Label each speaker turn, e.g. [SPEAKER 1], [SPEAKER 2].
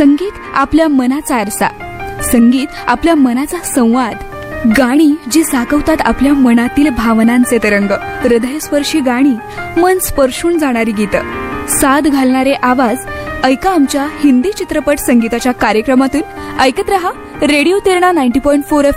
[SPEAKER 1] संगीत आपल्या मनाचा आरसा, संगीत आपल्या मनाचा संवाद, गाणी जी जागवतात आपल्या मनातील भावनांचे तरंग, हृदयस्पर्शी गाणी, मन स्पर्शून जाणारी गीतं, साद घालणारे आवाज. ऐका आमच्या हिंदी चित्रपट संगीताच्या कार्यक्रमातून. ऐकत रहा रेडिओ तेरणा 90.4